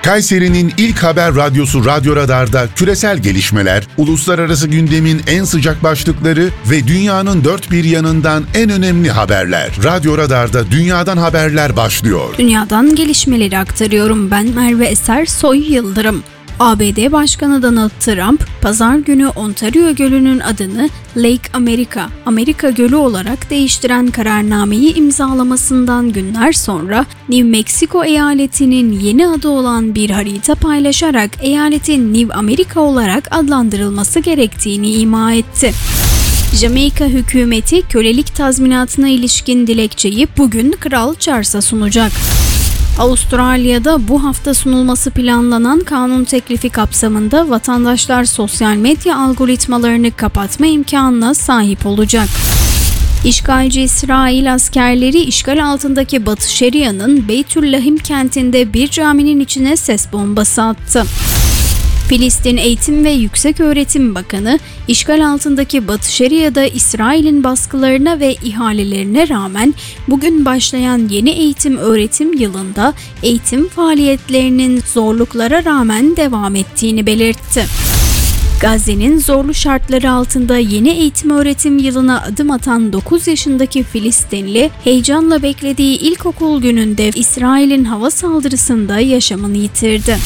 Kayseri'nin ilk haber radyosu Radyo Radar'da küresel gelişmeler, uluslararası gündemin en sıcak başlıkları ve dünyanın dört bir yanından en önemli haberler. Radyo Radar'da dünyadan haberler başlıyor. Dünyadan gelişmeleri aktarıyorum. Ben Merve Eser Soy Yıldırım. ABD Başkanı Donald Trump, Pazar günü Ontario Gölü'nün adını Lake America, Amerika Gölü olarak değiştiren kararnameyi imzalamasından günler sonra New Mexico eyaletinin yeni adı olan bir harita paylaşarak eyaletin New America olarak adlandırılması gerektiğini ima etti. Jamaika hükümeti kölelik tazminatına ilişkin dilekçeyi bugün Kral Charles'a sunacak. Avustralya'da bu hafta sunulması planlanan kanun teklifi kapsamında vatandaşlar sosyal medya algoritmalarını kapatma imkanına sahip olacak. İşgalci İsrail askerleri işgal altındaki Batı Şeria'nın Beytüllahim kentinde bir caminin içine ses bombası attı. Filistin Eğitim ve Yükseköğretim Bakanı, işgal altındaki Batı Şeria'da İsrail'in baskılarına ve ihalelerine rağmen bugün başlayan yeni eğitim-öğretim yılında eğitim faaliyetlerinin zorluklara rağmen devam ettiğini belirtti. Gazze'nin zorlu şartları altında yeni eğitim-öğretim yılına adım atan 9 yaşındaki Filistinli, heyecanla beklediği ilkokul gününde İsrail'in hava saldırısında yaşamını yitirdi.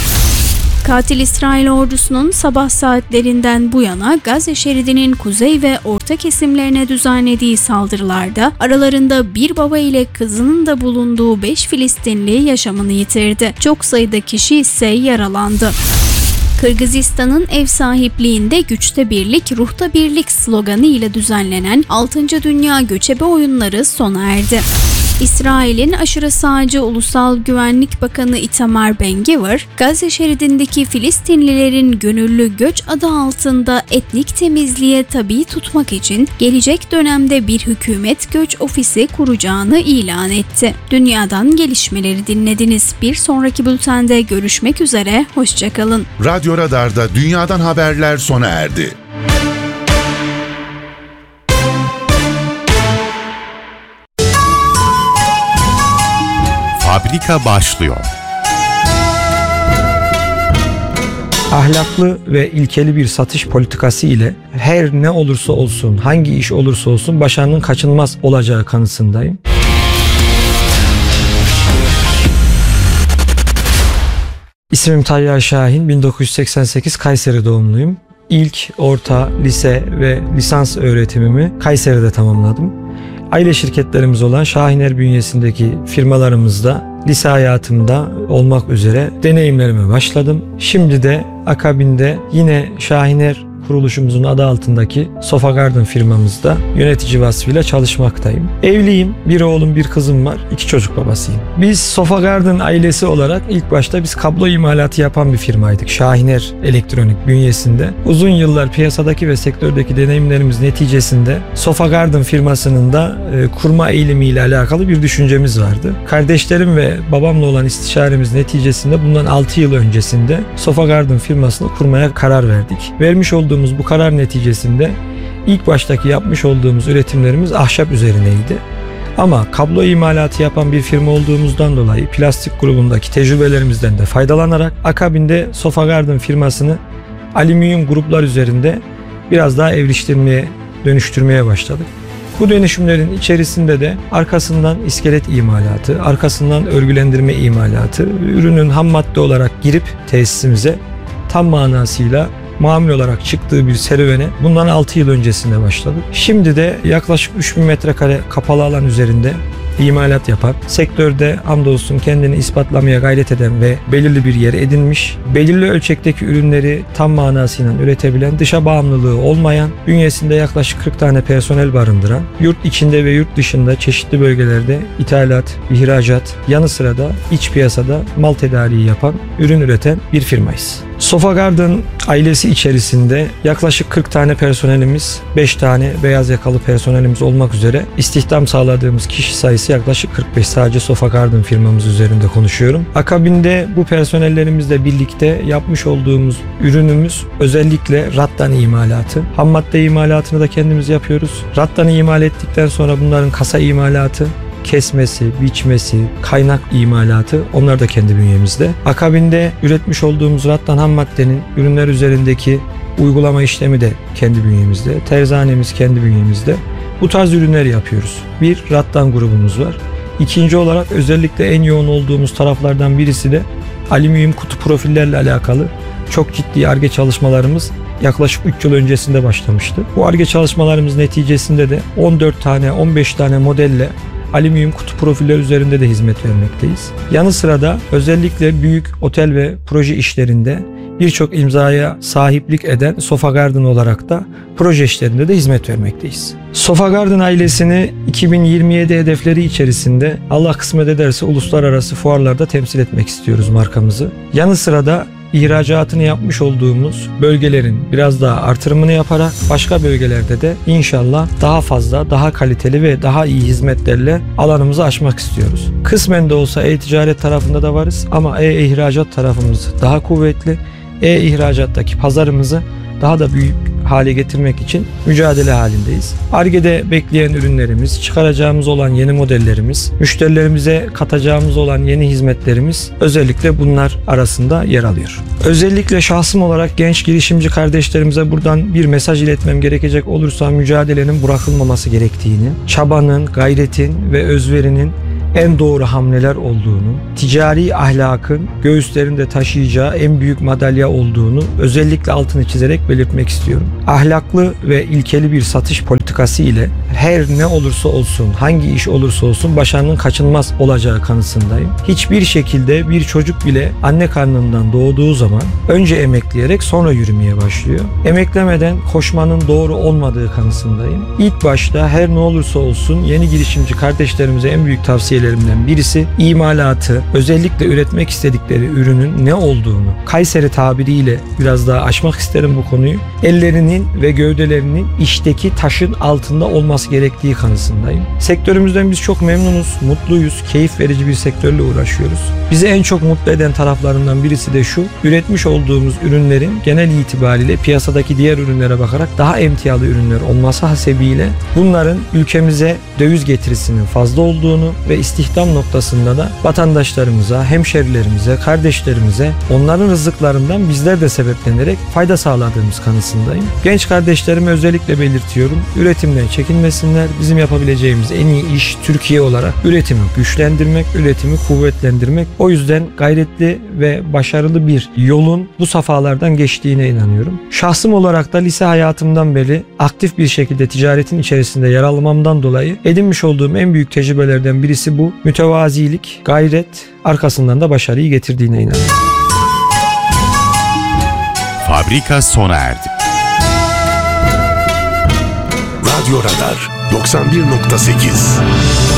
Katil İsrail ordusunun sabah saatlerinden bu yana Gazze şeridinin kuzey ve orta kesimlerine düzenlediği saldırılarda aralarında bir baba ile kızının da bulunduğu 5 Filistinli yaşamını yitirdi. Çok sayıda kişi ise yaralandı. Kırgızistan'ın ev sahipliğinde güçte birlik, ruhta birlik sloganı ile düzenlenen 6. Dünya Göçebe Oyunları sona erdi. İsrail'in aşırı sağcı Ulusal Güvenlik Bakanı Itamar Ben-Gvir, Gazze şeridindeki Filistinlilerin gönüllü göç adı altında etnik temizliğe tabi tutmak için gelecek dönemde bir hükümet göç ofisi kuracağını ilan etti. Dünyadan gelişmeleri dinlediniz. Bir sonraki bültende görüşmek üzere, hoşçakalın. Radyo Radar'da dünyadan haberler sona erdi. Fabrika başlıyor. Ahlaklı ve ilkeli bir satış politikası ile her ne olursa olsun, hangi iş olursa olsun başarının kaçınılmaz olacağı kanısındayım. İsmim Tayyar Şahin, 1988 Kayseri doğumluyum. İlk, orta, lise ve lisans öğretimimi Kayseri'de tamamladım. Aile şirketlerimiz olan Şahiner bünyesindeki firmalarımızda lise hayatımda olmak üzere deneyimlerime başladım. Şimdi de akabinde yine Şahiner kuruluşumuzun adı altındaki Sofa Garden firmamızda yönetici vasfıyla çalışmaktayım. Evliyim, bir oğlum bir kızım var, 2 çocuk babasıyım. Biz Sofa Garden ailesi olarak ilk başta biz kablo imalatı yapan bir firmaydık. Şahiner Elektronik bünyesinde. Uzun yıllar piyasadaki ve sektördeki deneyimlerimiz neticesinde Sofa Garden firmasının da kurma eğilimiyle alakalı bir düşüncemiz vardı. Kardeşlerim ve babamla olan istişaremiz neticesinde bundan 6 yıl öncesinde Sofa Garden firmasını kurmaya karar verdik. Vermiş olduğumuz bu karar neticesinde ilk baştaki yapmış olduğumuz üretimlerimiz ahşap üzerineydi. Ama kablo imalatı yapan bir firma olduğumuzdan dolayı plastik grubundaki tecrübelerimizden de faydalanarak akabinde Sofa Garden firmasını alüminyum gruplar üzerinde biraz daha dönüştürmeye başladık. Bu dönüşümlerin içerisinde de arkasından iskelet imalatı, arkasından örgülendirme imalatı, ürünün ham madde olarak girip tesisimize tam manasıyla mamul olarak çıktığı bir serüvene bundan 6 yıl öncesinde başladık. Şimdi de yaklaşık 3000 metrekare kapalı alan üzerinde imalat yapan, sektörde hamdolsun kendini ispatlamaya gayret eden ve belirli bir yer edinmiş, belirli ölçekteki ürünleri tam manasıyla üretebilen, dışa bağımlılığı olmayan, bünyesinde yaklaşık 40 tane personel barındıran, yurt içinde ve yurt dışında çeşitli bölgelerde ithalat, ihracat, yanı sıra da iç piyasada mal tedariği yapan, ürün üreten bir firmayız. Sofa Garden ailesi içerisinde yaklaşık 40 tane personelimiz, 5 tane beyaz yakalı personelimiz olmak üzere istihdam sağladığımız kişi sayısı yaklaşık 45, sadece Sofa Garden firmamız üzerinde konuşuyorum. Akabinde bu personellerimizle birlikte yapmış olduğumuz ürünümüz özellikle rattan imalatı. Ham madde imalatını da kendimiz yapıyoruz. Rattanı imal ettikten sonra bunların kasa imalatı, kesmesi, biçmesi, kaynak imalatı onlar da kendi bünyemizde. Akabinde üretmiş olduğumuz rattan ham maddenin ürünler üzerindeki uygulama işlemi de kendi bünyemizde. Terzanemiz kendi bünyemizde. Bu tarz ürünler yapıyoruz. Bir rattan grubumuz var. İkinci olarak özellikle en yoğun olduğumuz taraflardan birisi de alüminyum kutu profillerle alakalı çok ciddi Ar-Ge çalışmalarımız yaklaşık 3 yıl öncesinde başlamıştı. Bu Ar-Ge çalışmalarımız neticesinde de 14 tane 15 tane modelle alüminyum kutu profiller üzerinde de hizmet vermekteyiz. Yanı sıra da özellikle büyük otel ve proje işlerinde birçok imzaya sahiplik eden Sofa Garden olarak da proje işlerinde de hizmet vermekteyiz. Sofa Garden ailesini 2027 hedefleri içerisinde Allah kısmet ederse uluslararası fuarlarda temsil etmek istiyoruz markamızı. Yanı sıra da ihracatını yapmış olduğumuz bölgelerin biraz daha artırımını yaparak başka bölgelerde de inşallah daha fazla, daha kaliteli ve daha iyi hizmetlerle alanımızı açmak istiyoruz. Kısmen de olsa e-ticaret tarafında da varız ama e-ihracat tarafımız daha kuvvetli. E-ihracattaki pazarımızı daha da büyük hale getirmek için mücadele halindeyiz. Ar-Ge'de bekleyen ürünlerimiz, çıkaracağımız olan yeni modellerimiz, müşterilerimize katacağımız olan yeni hizmetlerimiz özellikle bunlar arasında yer alıyor. Özellikle şahsım olarak genç girişimci kardeşlerimize buradan bir mesaj iletmem gerekecek olursa mücadelenin bırakılmaması gerektiğini, çabanın, gayretin ve özverinin en doğru hamleler olduğunu, ticari ahlakın göğüslerinde taşıyacağı en büyük madalya olduğunu özellikle altını çizerek belirtmek istiyorum. Ahlaklı ve ilkeli bir satış politikası ile her ne olursa olsun, hangi iş olursa olsun başarının kaçınılmaz olacağı kanısındayım. Hiçbir şekilde bir çocuk bile anne karnından doğduğu zaman önce emekleyerek sonra yürümeye başlıyor. Emeklemeden koşmanın doğru olmadığı kanısındayım. İlk başta her ne olursa olsun yeni girişimci kardeşlerimize en büyük tavsiyelerimden birisi imalatı, özellikle üretmek istedikleri ürünün ne olduğunu, Kayseri tabiriyle biraz daha açmak isterim bu konuyu. Ellerinin ve gövdelerinin işteki taşın altında olması gerektiği kanısındayım. Sektörümüzden biz çok memnunuz, mutluyuz, keyif verici bir sektörle uğraşıyoruz. Bizi en çok mutlu eden taraflarından birisi de şu, üretmiş olduğumuz ürünlerin genel itibariyle piyasadaki diğer ürünlere bakarak daha emtialı ürünler olması hasebiyle bunların ülkemize döviz getirisinin fazla olduğunu ve istihdam noktasında da vatandaşlarımıza, hemşerilerimize, kardeşlerimize onların rızıklarından bizler de sebeplenerek fayda sağladığımız kanısındayım. Genç kardeşlerime özellikle belirtiyorum. Üretimden çekinmesinler. Bizim yapabileceğimiz en iyi iş Türkiye olarak üretimi güçlendirmek, üretimi kuvvetlendirmek. O yüzden gayretli ve başarılı bir yolun bu safhalardan geçtiğine inanıyorum. Şahsım olarak da lise hayatımdan beri aktif bir şekilde ticaretin içerisinde yer almamdan dolayı edinmiş olduğum en büyük tecrübelerden birisi bu. Mütevazilik, gayret, arkasından da başarıyı getirdiğine inanıyorum. Fabrika sona erdi. Radyo Radar 91.8